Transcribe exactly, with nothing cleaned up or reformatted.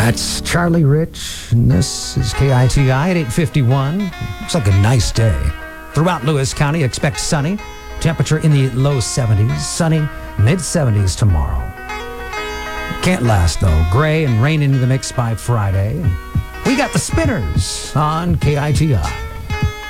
That's Charlie Rich, and this is K I T I at eight fifty-one. Looks like a nice day. Throughout Lewis County, expect sunny. Temperature in the low seventies. Sunny, mid-seventies tomorrow. Can't last, though. Gray and rain into the mix by Friday. We got the Spinners on K I T I.